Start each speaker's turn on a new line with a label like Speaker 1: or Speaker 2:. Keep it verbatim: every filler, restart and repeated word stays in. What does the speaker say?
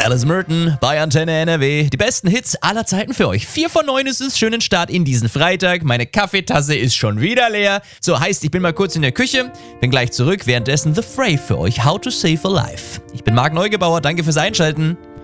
Speaker 1: Alice Merton bei Antenne N R W. Die besten Hits aller Zeiten für euch. Vier von neun ist es. Schönen Start in diesen Freitag. Meine Kaffeetasse ist schon wieder leer. So, heißt, ich bin mal kurz in der Küche. Bin gleich zurück. Währenddessen The Fray für euch. How to Save a Life. Ich bin Marc Neugebauer. Danke fürs Einschalten.